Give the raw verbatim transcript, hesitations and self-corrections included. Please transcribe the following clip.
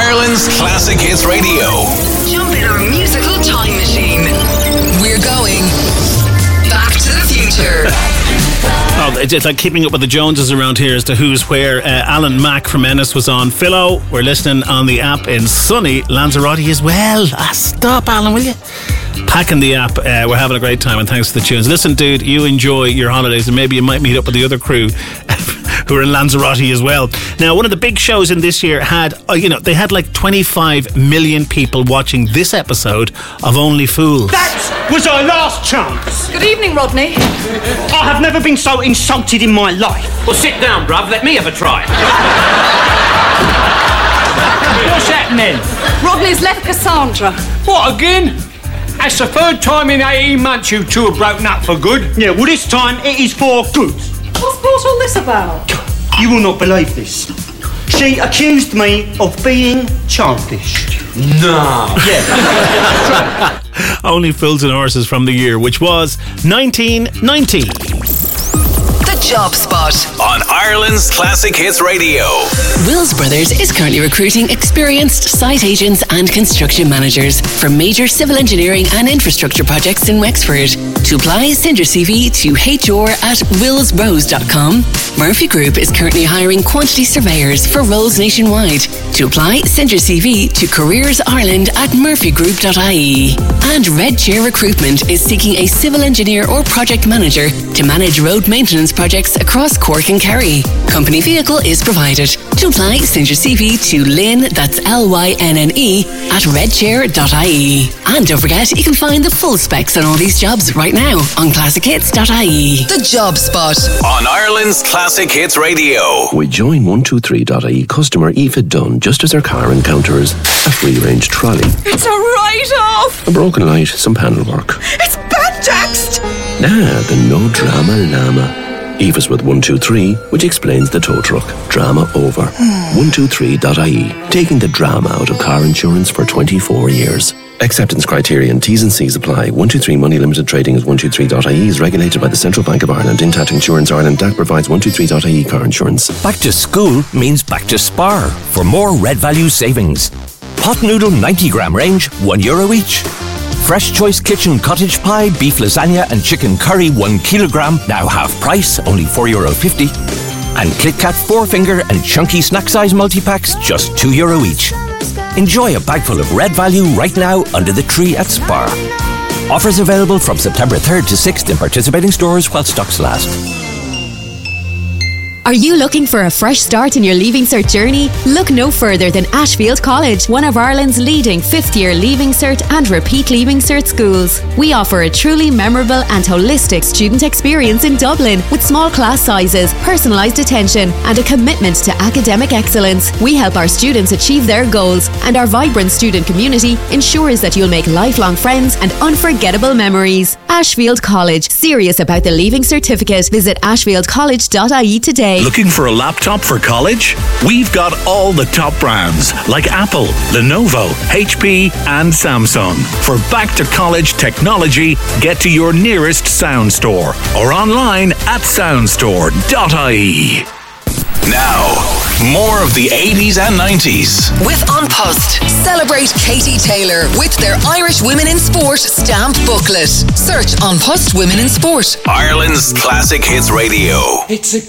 Ireland's Classic Hits Radio. Jump in our musical time machine. We're going back to the future. Oh, it's like keeping up with the Joneses around here as to who's where. Uh, Alan Mack from Ennis was on. Philo, we're listening on the app in sunny Lanzarote as well. Ah, stop, Alan, will you? Packing the app. Uh, we're having a great time, and thanks for the tunes. Listen, dude, you enjoy your holidays, and maybe you might meet up with the other crew who are in Lanzarote as well. Now, one of the big shows in this year had, uh, you know, they had like twenty-five million people watching this episode of Only Fools. That was our last chance. Good evening, Rodney. I have never been so insulted in my life. Well, sit down, bruv. Let me have a try. What's happening? Rodney's left Cassandra. What, again? That's the third time in eighteen months you two have broken up for good. Yeah, well, this time it is for good. What's brought all this about? You will not believe this. She accused me of being childish. No. Yeah. Only Fools and Horses from the year, which was nineteen ninety. The Job Spot On Ireland's Classic Hits Radio. Wills Brothers is currently recruiting experienced site agents and construction managers for major civil engineering and infrastructure projects in Wexford. To apply, send your C V to h r at wills rose dot com. Murphy Group is currently hiring quantity surveyors for roles nationwide. To apply, send your C V to careers ireland at murphy group dot i e. And Red Chair Recruitment is seeking a civil engineer or project manager to manage road maintenance projects across Cork and Kerry. Company vehicle is provided. To apply, send your C V to Lynn, that's L Y N N E, at red chair dot i e. And don't forget, you can find the full specs on all these jobs right now on classic hits dot i e. The Job Spot On Ireland's Classic Hits Radio. We join one two three dot i e customer Aoife Dunn just as her car encounters a free-range trolley. It's a write-off. A broken light, some panel work. It's bad-taxed. Nah, the no drama llama. Aoife's with one two three, which explains the tow truck. Drama over. one two three dot i e, taking the drama out of car insurance for twenty-four years. Acceptance criteria and T's and C's apply. one two three Money Limited Trading is one two three dot i e is regulated by the Central Bank of Ireland. Intact Insurance Ireland D A C provides one two three dot i e car insurance. Back to school means back to Spar for more Red Value savings. Pot noodle ninety gram range, one euro each. Fresh Choice Kitchen cottage pie, beef lasagna and chicken curry one kilogram, now half price, only four euro fifty. And Kit Kat four finger and chunky snack size multi-packs, just two euro each. Enjoy a bag full of Red Value right now under the tree at Spar. Offers available from September third to sixth in participating stores while stocks last. Are you looking for a fresh start in your Leaving Cert journey? Look no further than Ashfield College, one of Ireland's leading fifth-year Leaving Cert and repeat Leaving Cert schools. We offer a truly memorable and holistic student experience in Dublin with small class sizes, personalised attention and a commitment to academic excellence. We help our students achieve their goals, and our vibrant student community ensures that you'll make lifelong friends and unforgettable memories. Ashfield College, serious about the Leaving Certificate. Visit ashfield college dot i e today. Looking for a laptop for college? We've got all the top brands like Apple, Lenovo, H P and Samsung. For back to college technology, get to your nearest Sound Store or online at sound store dot i e. Now, more of the eighties and nineties. with An Post. Celebrate Katie Taylor with their Irish Women in Sport stamped booklet. Search An Post Women in Sport. Ireland's Classic Hits Radio. It's a